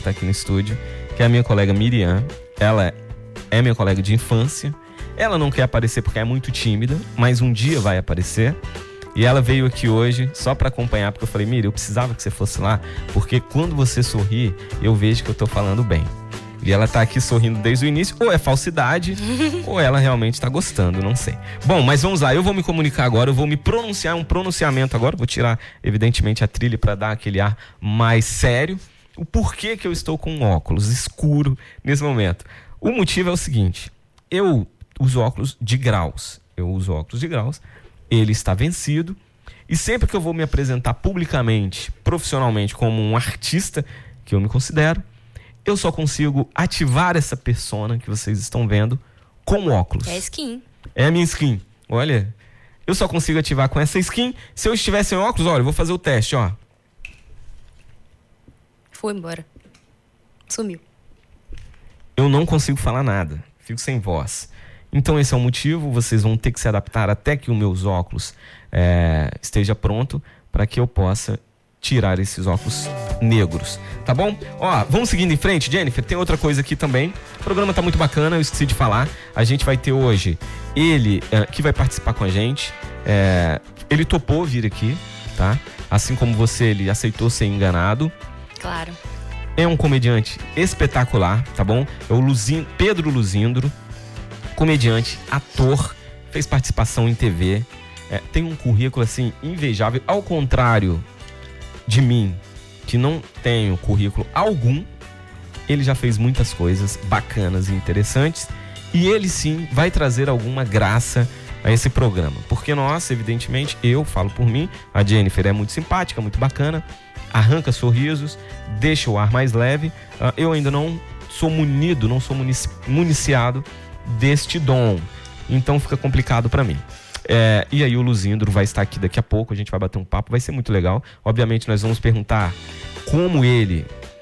está aqui no estúdio, que é a minha colega Miriam. Ela é minha colega de infância. Ela não quer aparecer porque é muito tímida, mas um dia vai aparecer. E ela veio aqui hoje só para acompanhar, porque eu falei, Miriam, eu precisava que você fosse lá, porque quando você sorri, eu vejo que eu tô falando bem. E ela tá aqui sorrindo desde o início, ou é falsidade, ou ela realmente tá gostando, não sei. Bom, mas vamos lá, eu vou me comunicar agora, eu vou me pronunciar, um pronunciamento agora, vou tirar, evidentemente, a trilha para dar aquele ar mais sério. O porquê que eu estou com um óculos escuro nesse momento. O motivo é o seguinte, eu uso óculos de graus, ele está vencido, e sempre que eu vou me apresentar publicamente, profissionalmente, como um artista, que eu me considero, eu só consigo ativar essa persona que vocês estão vendo com óculos. É a skin. É a minha skin. Olha, eu só consigo ativar com essa skin. Se eu estivesse em óculos, olha, eu vou fazer o teste, ó. Foi embora. Sumiu. Eu não consigo falar nada. Fico sem voz. Então esse é o motivo. Vocês vão ter que se adaptar até que os meus óculos esteja pronto para que eu possa tirar esses óculos negros, tá bom? Ó, vamos seguindo em frente, Jennifer, tem outra coisa aqui também. O programa tá muito bacana, eu esqueci de falar. A gente vai ter hoje ele que vai participar com a gente. Ele topou vir aqui, tá? Assim como você, ele aceitou ser enganado. Claro. É um comediante espetacular, tá bom? É o Pedro Luzindro, comediante, ator, fez participação em TV, tem um currículo assim invejável, ao contrário de mim, que não tenho currículo algum. Ele já fez muitas coisas bacanas e interessantes, e ele sim vai trazer alguma graça a esse programa, porque nós, evidentemente, eu falo por mim, a Jennifer é muito simpática, muito bacana, arranca sorrisos, deixa o ar mais leve. Eu ainda não sou munido, não sou municiado deste dom, então fica complicado para mim. E aí o Luzindro vai estar aqui daqui a pouco, a gente vai bater um papo, vai ser muito legal. Obviamente nós vamos perguntar como ele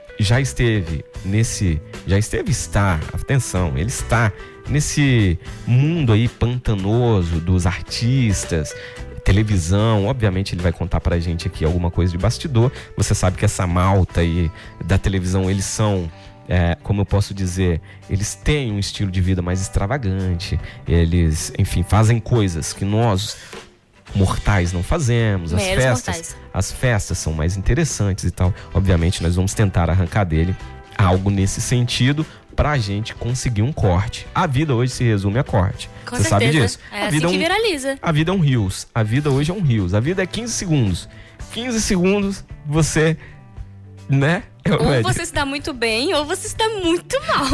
ele está nesse mundo aí pantanoso dos artistas, televisão. Obviamente ele vai contar pra gente aqui alguma coisa de bastidor. Você sabe que essa malta aí da televisão, eles são... como eu posso dizer, eles têm um estilo de vida mais extravagante, eles, enfim, fazem coisas que nós mortais não fazemos. As festas são mais interessantes e tal. Obviamente nós vamos tentar arrancar dele algo nesse sentido pra gente conseguir um corte. A vida hoje se resume a corte. Com Você certeza. sabe disso. É assim que viraliza. A vida é um rios. A vida hoje é um rios. A vida é 15 segundos. 15 segundos você, né? Ou você se dá muito bem, ou você se dá muito mal.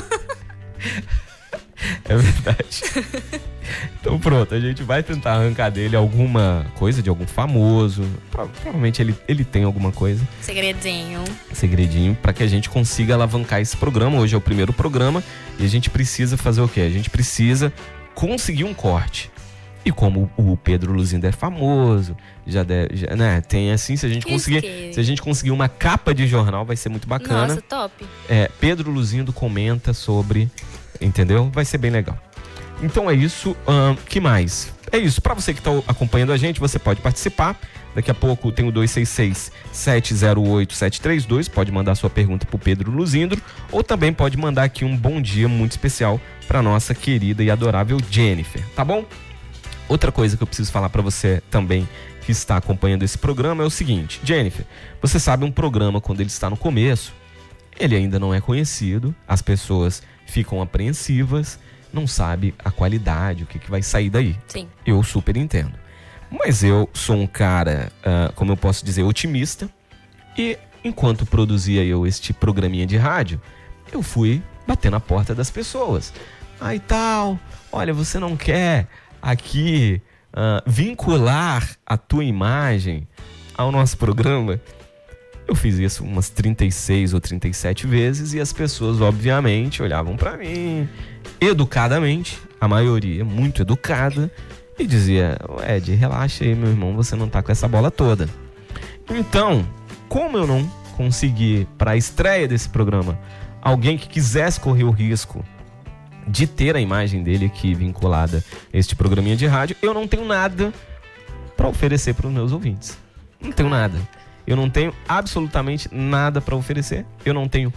É verdade. Então pronto, a gente vai tentar arrancar dele alguma coisa de algum famoso. Provavelmente ele tem alguma coisa. Segredinho pra que a gente consiga alavancar esse programa. Hoje é o primeiro programa e a gente precisa fazer o quê? A gente precisa conseguir um corte. E como o Pedro Luzindro é famoso, né, tem assim, se a gente conseguir uma capa de jornal, vai ser muito bacana. Nossa, top. Pedro Luzindro comenta sobre, entendeu? Vai ser bem legal. Então é isso, que mais? É isso, pra você que tá acompanhando a gente, você pode participar. Daqui a pouco tem o 266-708-732, pode mandar sua pergunta pro Pedro Luzindro, ou também pode mandar aqui um bom dia muito especial pra nossa querida e adorável Jennifer, tá bom? Outra coisa que eu preciso falar para você também que está acompanhando esse programa é o seguinte, Jennifer, você sabe, um programa quando ele está no começo, ele ainda não é conhecido, as pessoas ficam apreensivas, não sabe a qualidade, o que vai sair daí. Sim. Eu super entendo. Mas eu sou um cara, como eu posso dizer, otimista, e enquanto produzia eu este programinha de rádio, eu fui bater na porta das pessoas. Aí tal, olha, você não quer aqui vincular a tua imagem ao nosso programa? Eu fiz isso umas 36 ou 37 vezes e as pessoas obviamente olhavam pra mim educadamente, a maioria muito educada, e dizia: Ed, relaxa aí, meu irmão, você não tá com essa bola toda. Então, como eu não consegui para a estreia desse programa alguém que quisesse correr o risco de ter a imagem dele aqui vinculada a este programinha de rádio, eu não tenho nada para oferecer para os meus ouvintes. Não tenho nada. Eu não tenho absolutamente nada para oferecer. Eu não tenho